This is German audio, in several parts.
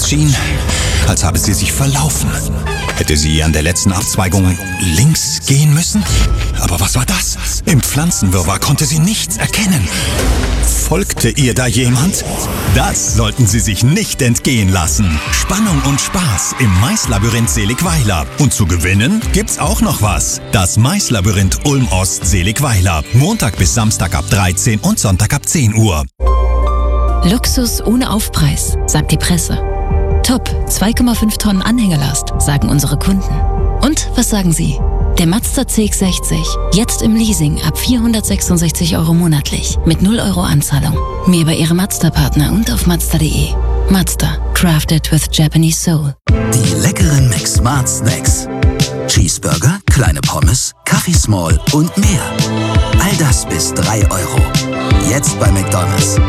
Es schien, als habe sie sich verlaufen. Hätte sie an der letzten Abzweigung links gehen müssen? Aber was war das? Im Pflanzenwirrwarr konnte sie nichts erkennen. Folgte ihr da jemand? Das sollten Sie sich nicht entgehen lassen. Spannung und Spaß im Maislabyrinth Seligweiler. Und zu gewinnen gibt's auch noch was. Das Maislabyrinth Ulm-Ost Seligweiler. Montag bis Samstag ab 13 und Sonntag ab 10 Uhr. Luxus ohne Aufpreis, sagt die Presse. Top, 2,5 Tonnen Anhängelast, sagen unsere Kunden. Und was sagen Sie? Der Mazda CX-60, jetzt im Leasing ab 466 € monatlich, mit 0 € Anzahlung. Mehr bei Ihrem Mazda-Partner und auf Mazda.de. Mazda, crafted with Japanese soul. Die leckeren McSmart Snacks. Cheeseburger, kleine Pommes, Kaffee Small und mehr. All das bis 3 €. Jetzt bei McDonald's.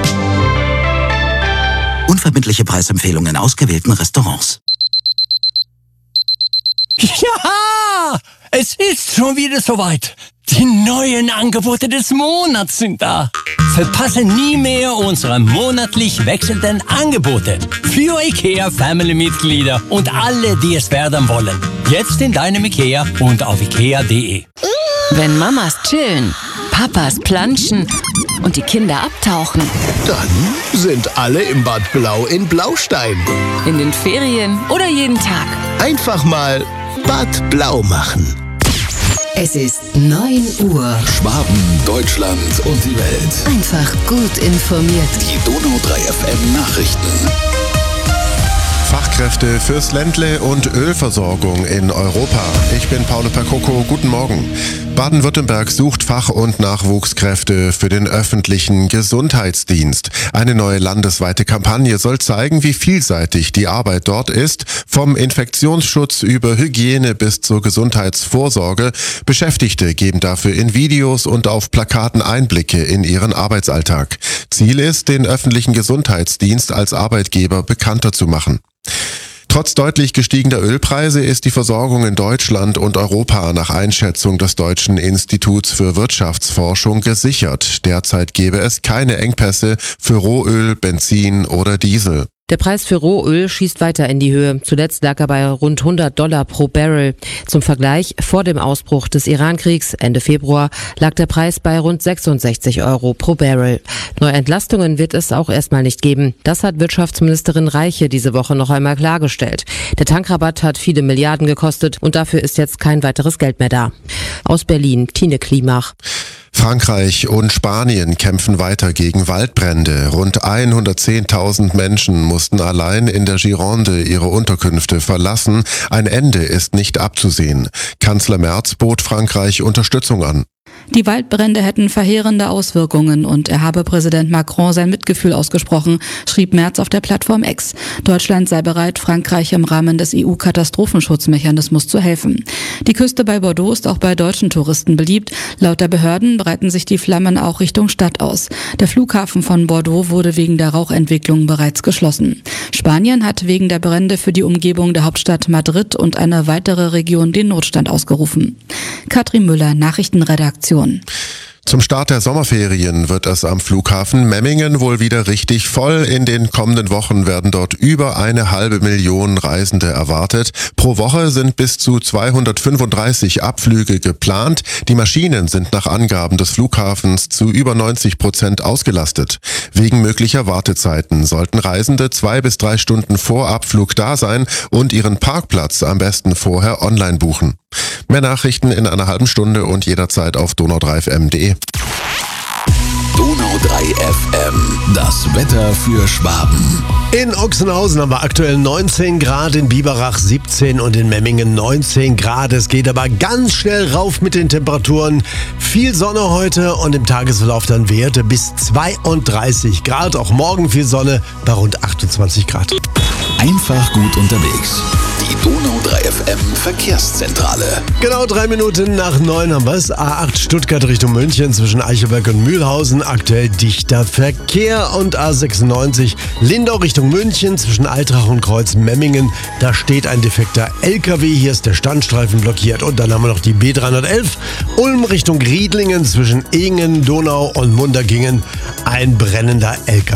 Unverbindliche Preisempfehlungen in ausgewählten Restaurants. Ja, es ist schon wieder soweit. Die neuen Angebote des Monats sind da. Verpasse nie mehr unsere monatlich wechselnden Angebote für IKEA-Family-Mitglieder und alle, die es werden wollen. Jetzt in deinem IKEA und auf ikea.de. Wenn Mamas chillen, Papas planschen und die Kinder abtauchen. Dann sind alle im Bad Blau in Blaustein. In den Ferien oder jeden Tag. Einfach mal Bad Blau machen. Es ist 9 Uhr. Schwaben, Deutschland und die Welt. Einfach gut informiert. Die Donau 3 FM Nachrichten. Fachkräfte fürs Ländle und Ölversorgung in Europa. Ich bin Paolo Percoco, guten Morgen. Baden-Württemberg sucht Fach- und Nachwuchskräfte für den öffentlichen Gesundheitsdienst. Eine neue landesweite Kampagne soll zeigen, wie vielseitig die Arbeit dort ist. Vom Infektionsschutz über Hygiene bis zur Gesundheitsvorsorge. Beschäftigte geben dafür in Videos und auf Plakaten Einblicke in ihren Arbeitsalltag. Ziel ist, den öffentlichen Gesundheitsdienst als Arbeitgeber bekannter zu machen. Trotz deutlich gestiegener Ölpreise ist die Versorgung in Deutschland und Europa nach Einschätzung des Deutschen Instituts für Wirtschaftsforschung gesichert. Derzeit gäbe es keine Engpässe für Rohöl, Benzin oder Diesel. Der Preis für Rohöl schießt weiter in die Höhe. Zuletzt lag er bei rund $100 pro Barrel. Zum Vergleich, vor dem Ausbruch des Iran-Kriegs Ende Februar lag der Preis bei rund 66 € pro Barrel. Neue Entlastungen wird es auch erstmal nicht geben. Das hat Wirtschaftsministerin Reiche diese Woche noch einmal klargestellt. Der Tankrabatt hat viele Milliarden gekostet und dafür ist jetzt kein weiteres Geld mehr da. Aus Berlin, Tine Klimach. Frankreich und Spanien kämpfen weiter gegen Waldbrände. Rund 110.000 Menschen mussten allein in der Gironde ihre Unterkünfte verlassen. Ein Ende ist nicht abzusehen. Kanzler Merz bot Frankreich Unterstützung an. Die Waldbrände hätten verheerende Auswirkungen und er habe Präsident Macron sein Mitgefühl ausgesprochen, schrieb Merz auf der Plattform X. Deutschland sei bereit, Frankreich im Rahmen des EU-Katastrophenschutzmechanismus zu helfen. Die Küste bei Bordeaux ist auch bei deutschen Touristen beliebt. Laut der Behörden breiten sich die Flammen auch Richtung Stadt aus. Der Flughafen von Bordeaux wurde wegen der Rauchentwicklung bereits geschlossen. Spanien hat wegen der Brände für die Umgebung der Hauptstadt Madrid und eine weitere Region den Notstand ausgerufen. Katrin Müller, Nachrichtenredaktion. Zum Start der Sommerferien wird es am Flughafen Memmingen wohl wieder richtig voll. In den kommenden Wochen werden dort über 500.000 Reisende erwartet. Pro Woche sind bis zu 235 Abflüge geplant. Die Maschinen sind nach Angaben des Flughafens zu über 90% ausgelastet. Wegen möglicher Wartezeiten sollten Reisende 2 bis 3 Stunden vor Abflug da sein und ihren Parkplatz am besten vorher online buchen. Mehr Nachrichten in einer halben Stunde und jederzeit auf donau3fm.de. Donau 3 FM, das Wetter für Schwaben. In Ochsenhausen haben wir aktuell 19 Grad, in Biberach 17 und in Memmingen 19 Grad. Es geht aber ganz schnell rauf mit den Temperaturen. Viel Sonne heute und im Tagesverlauf dann Werte bis 32 Grad. Auch morgen viel Sonne bei rund 28 Grad. Einfach gut unterwegs. Die Donau 3 FM Verkehrszentrale. Genau 3 Minuten nach 9 haben wir es. A8 Stuttgart Richtung München zwischen Eichelberg und Mühlhausen. Aktuell dichter Verkehr. Und A96 Lindau Richtung München zwischen Eitrach und Kreuz-Memmingen. Da steht ein defekter LKW. Hier ist der Standstreifen blockiert. Und dann haben wir noch die B311 Ulm Richtung Riedlingen zwischen Ingen, Donau und Mundergingen. Ein brennender LKW.